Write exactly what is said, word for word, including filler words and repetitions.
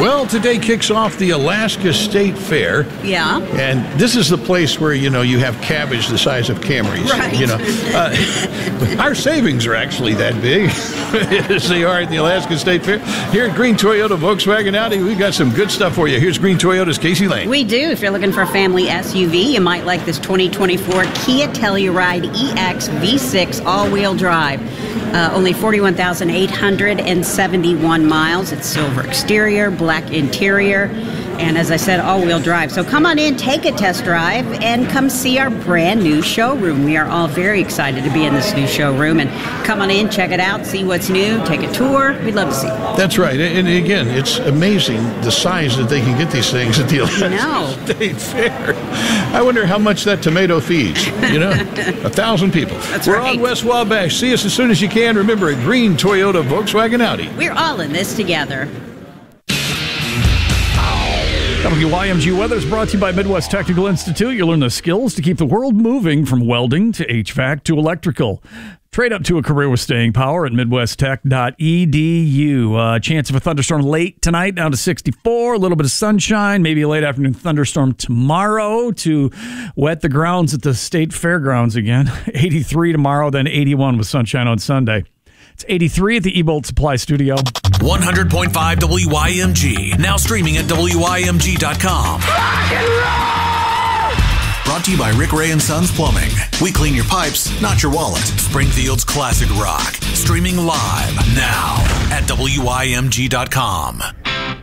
Well, today kicks off the Alaska State Fair. Yeah. And this is the place where, you know, you have cabbage the size of Camrys. Right. You know, uh, our savings are actually that big, as they are at the Alaska State Fair. Here at Green Toyota Volkswagen Audi, we've got some good stuff for you. Here's Green Toyota's Casey Lane. We do. If you're looking for a family S U V, you might like this twenty twenty-four Kia Telluride E X V six all-wheel drive. Uh, only forty-one thousand eight hundred seventy-one miles. It's silver exterior, black interior, and as I said, all-wheel drive. So come on in, take a test drive, and come see our brand new showroom. We are all very excited to be in this new showroom, and come on in, check it out, see what's new, take a tour. We'd love to see it. That's right. And again, it's amazing the size that they can get these things at the Alaska State Fair. I wonder how much that tomato feeds. You know, a thousand people. That's We're right. on West Wabash. See us as soon as you can. Remember, at Green Toyota Volkswagen Audi. We're all in this together. W Y M G Weather is brought to you by Midwest Technical Institute. You'll learn the skills to keep the world moving from welding to H V A C to electrical. Trade up to a career with staying power at midwest tech dot e d u. Uh, chance of a thunderstorm late tonight down to sixty-four. A little bit of sunshine, maybe a late afternoon thunderstorm tomorrow to wet the grounds at the state fairgrounds again. eighty-three tomorrow, then eighty-one with sunshine on Sunday. It's eighty-three at the E-Bolt Supply Studio. one hundred point five W Y M G. Now streaming at W Y M G dot com. Rock and roll! Brought to you by Rick Ray and Sons Plumbing. We clean your pipes, not your wallet. Springfield's classic rock. Streaming live now at W Y M G dot com.